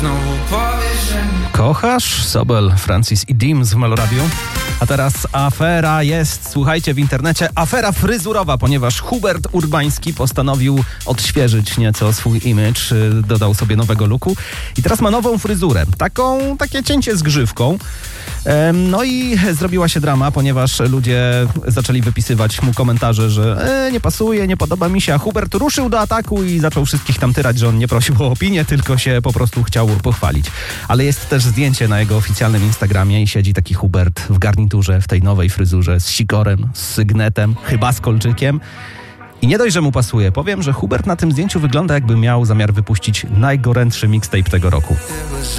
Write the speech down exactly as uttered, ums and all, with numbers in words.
znowu powiesz, że mnie kochasz? Sobel, Francis i Dims w Meloradiu. A teraz afera jest, słuchajcie, w internecie, afera fryzurowa, ponieważ Hubert Urbański postanowił odświeżyć nieco swój image, dodał sobie nowego looku i teraz ma nową fryzurę, taką, takie cięcie z grzywką. No i zrobiła się drama, ponieważ ludzie zaczęli wypisywać mu komentarze, że e, nie pasuje, nie podoba mi się, a Hubert ruszył do ataku i zaczął wszystkich tam tyrać, że on nie prosił o opinię, tylko się po prostu chciał pochwalić. Ale jest też zdjęcie na jego oficjalnym Instagramie i siedzi taki Hubert w garniturze, w tej nowej fryzurze, z sikorem, z sygnetem, chyba z kolczykiem. I nie dość, że mu pasuje, powiem, że Hubert na tym zdjęciu wygląda, jakby miał zamiar wypuścić najgorętszy mixtape tego roku.